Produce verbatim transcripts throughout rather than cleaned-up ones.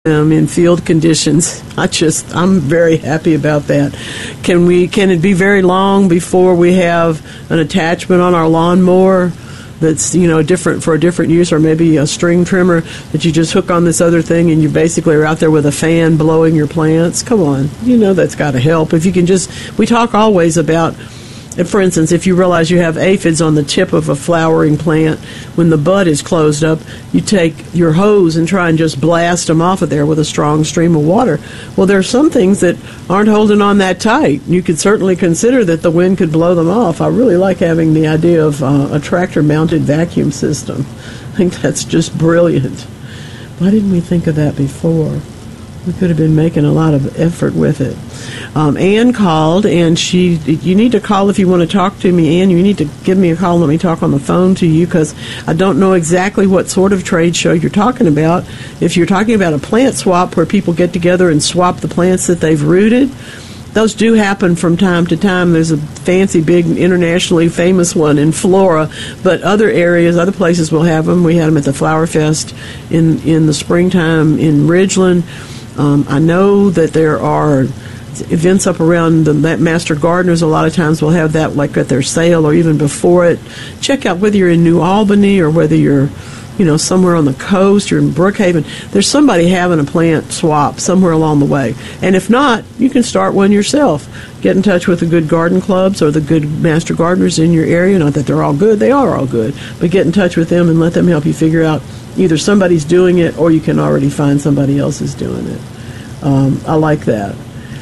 them in field conditions. I just, I'm very happy about that. Can we, can it be very long before we have an attachment on our lawnmower that's, you know, different for a different use, or maybe a string trimmer that you just hook on this other thing and you basically are out there with a fan blowing your plants? Come on, you know that's got to help. If you can just, we talk always about, for instance, if you realize you have aphids on the tip of a flowering plant, when the bud is closed up, you take your hose and try and just blast them off of there with a strong stream of water. Well, there are some things that aren't holding on that tight. You could certainly consider that the wind could blow them off. I really like having the idea of uh, a tractor-mounted vacuum system. I think that's just brilliant. Why didn't we think of that before? We could have been making a lot of effort with it. Um, Ann called, and she, you need to call if you want to talk to me, Ann. You need to give me a call and let me talk on the phone to you, because I don't know exactly what sort of trade show you're talking about. If you're talking about a plant swap where people get together and swap the plants that they've rooted, those do happen from time to time. There's a fancy, big, internationally famous one in Flora, but other areas, other places will have them. We had them at the Flower Fest in, in the springtime in Ridgeland. Um, I know that there are events up around the Master Gardeners. A lot of times will have that, like at their sale or even before it. Check out whether you're in New Albany or whether you're, you know, somewhere on the coast, you're in Brookhaven. There's somebody having a plant swap somewhere along the way. And if not, you can start one yourself. Get in touch with the good garden clubs or the good Master Gardeners in your area. Not that they're all good, they are all good. But get in touch with them and let them help you figure out either somebody's doing it or you can already find somebody else is doing it. Um, I like that.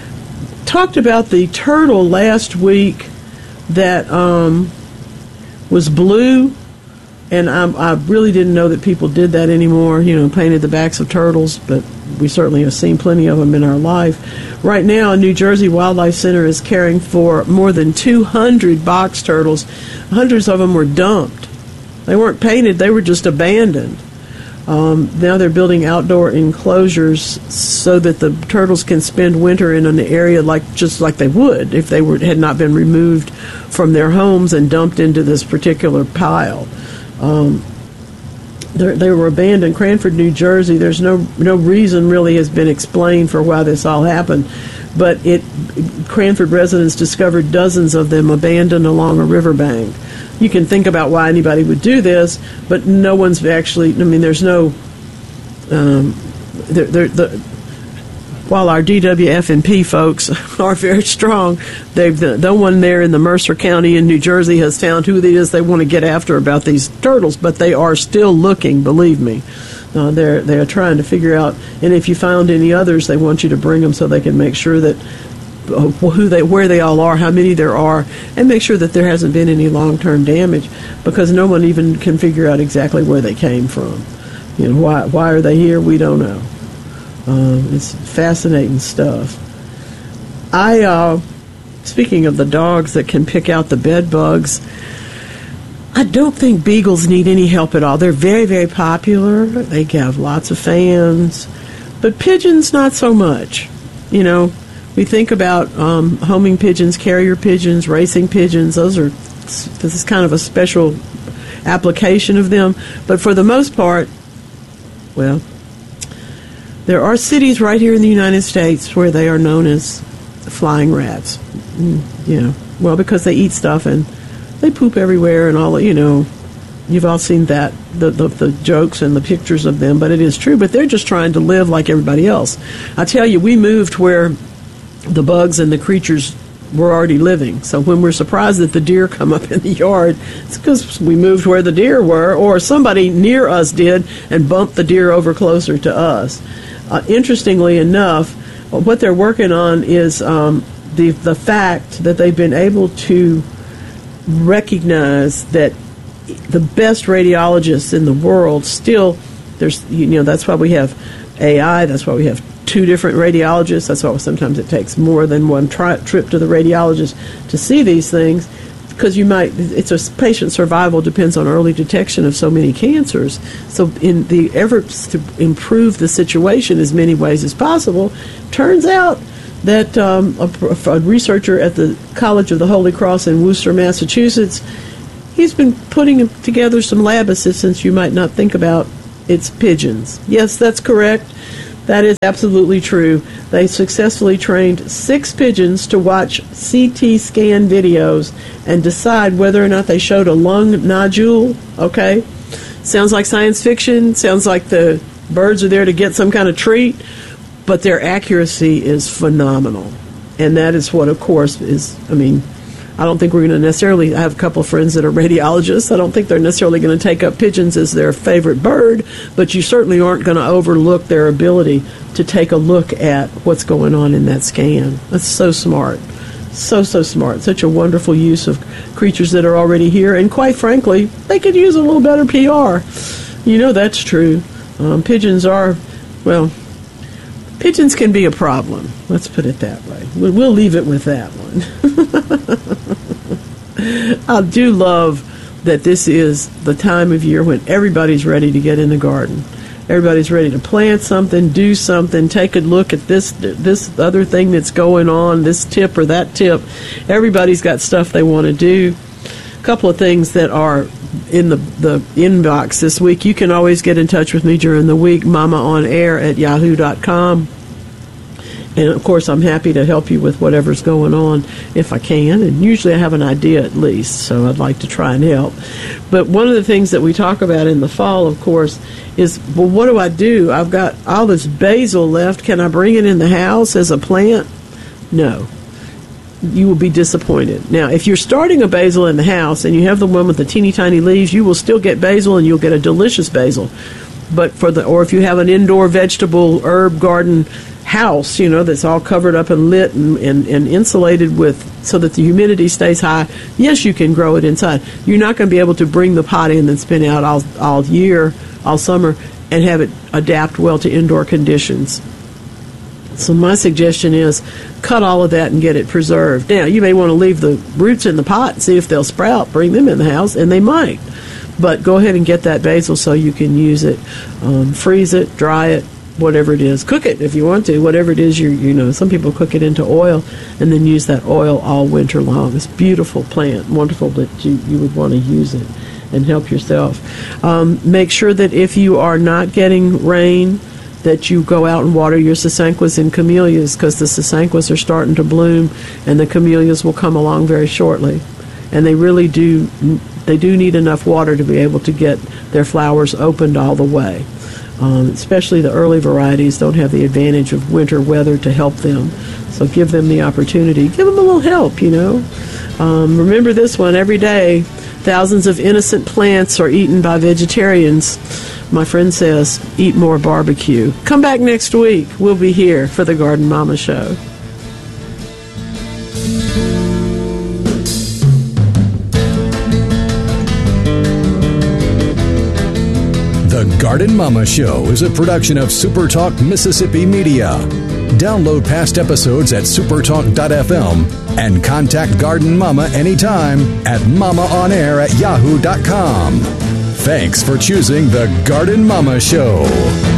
Talked about the turtle last week that um, was blue, and I, I really didn't know that people did that anymore, you know, painted the backs of turtles, but we certainly have seen plenty of them in our life. Right now, New Jersey Wildlife Center is caring for more than two hundred box turtles. Hundreds of them were dumped. They weren't painted, they were just abandoned. Um, now they're building outdoor enclosures so that the turtles can spend winter in an area like just like they would if they were had not been removed from their homes and dumped into this particular pile. Um, they were abandoned. Cranford, New Jersey. There's no no reason really has been explained for why this all happened, but it Cranford residents discovered dozens of them abandoned along a riverbank. You can think about why anybody would do this, but no one's actually, I mean, there's no, um, there, there, the, while our D W F and P folks are very strong, they've, the, no one there in the Mercer County in New Jersey has found who it is they want to get after about these turtles, but they are still looking, believe me. Uh, they're, they're trying to figure out, and if you found any others, they want you to bring them so they can make sure that who they, where they all are, how many there are, and make sure that there hasn't been any long-term damage, because no one even can figure out exactly where they came from. You know, why why are they here? We don't know. Um, it's fascinating stuff. I, uh, speaking of the dogs that can pick out the bed bugs, I don't think beagles need any help at all. They're very, very popular. They have lots of fans, but pigeons not so much. You know. We think about um, homing pigeons, carrier pigeons, racing pigeons. Those are, this is kind of a special application of them. But for the most part, well, there are cities right here in the United States where they are known as flying rats. Mm, you know, well, because they eat stuff and they poop everywhere and all, you know, you've all seen that, the, the, the jokes and the pictures of them, but it is true. But they're just trying to live like everybody else. I tell you, we moved where the bugs and the creatures were already living. So when we're surprised that the deer come up in the yard, it's because we moved where the deer were, or somebody near us did and bumped the deer over closer to us. Uh, interestingly enough, what they're working on is um, the the fact that they've been able to recognize that the best radiologists in the world still, there's, you know, that's why we have A I, that's why we have two different radiologists. That's why sometimes it takes more than one tri- trip to the radiologist to see these things, because you might, it's a patient survival depends on early detection of so many cancers. So in the efforts to improve the situation as many ways as possible, turns out that um, a, a researcher at the College of the Holy Cross in Worcester, Massachusetts, he's been putting together some lab assistants you might not think about. It's pigeons. Yes, that's correct. That is absolutely true. They successfully trained six pigeons to watch C T scan videos and decide whether or not they showed a lung nodule. Okay? Sounds like science fiction. Sounds like the birds are there to get some kind of treat. But their accuracy is phenomenal. And that is what, of course, is, I mean, I don't think we're going to necessarily, I have a couple of friends that are radiologists. I don't think they're necessarily going to take up pigeons as their favorite bird, but you certainly aren't going to overlook their ability to take a look at what's going on in that scan. That's so smart. So, so smart. Such a wonderful use of creatures that are already here. And quite frankly, they could use a little better P R. You know that's true. Um, pigeons are, well, pigeons can be a problem. Let's put it that way. We'll, we'll leave it with that one. I do love that this is the time of year when everybody's ready to get in the garden. Everybody's ready to plant something, do something, take a look at this this other thing that's going on, this tip or that tip. Everybody's got stuff they want to do. A couple of things that are in the, the inbox this week. You can always get in touch with me during the week, mama on air at yahoo dot com. And, of course, I'm happy to help you with whatever's going on if I can. And usually I have an idea at least, so I'd like to try and help. But one of the things that we talk about in the fall, of course, is, well, what do I do? I've got all this basil left. Can I bring it in the house as a plant? No. You will be disappointed. Now, if you're starting a basil in the house and you have the one with the teeny tiny leaves, you will still get basil and you'll get a delicious basil. But for the, or if you have an indoor vegetable herb garden house, you know, that's all covered up and lit and, and, and insulated with, so that the humidity stays high, yes, you can grow it inside. You're not going to be able to bring the pot in that's been out all, all year, all summer, and have it adapt well to indoor conditions. So my suggestion is cut all of that and get it preserved. Now, you may want to leave the roots in the pot and see if they'll sprout, bring them in the house, and they might. But go ahead and get that basil so you can use it. Um, freeze it, dry it, whatever it is. Cook it if you want to, whatever it is. You you know, some people cook it into oil and then use that oil all winter long. It's a beautiful plant, wonderful that you, you would want to use it and help yourself. Um, make sure that if you are not getting rain, that you go out and water your sasanquas and camellias, because the sasanquas are starting to bloom and the camellias will come along very shortly. And they really do, they do need enough water to be able to get their flowers opened all the way. Um, especially the early varieties don't have the advantage of winter weather to help them. So give them the opportunity. Give them a little help, you know. Um, remember this one, every day, thousands of innocent plants are eaten by vegetarians. My friend says, eat more barbecue. Come back next week. We'll be here for the Garden Mama Show. The Garden Mama Show is a production of SuperTalk Mississippi Media. Download past episodes at supertalk dot f m and contact Garden Mama anytime at mamaonair at yahoo dot com. Thanks for choosing The Garden Mama Show.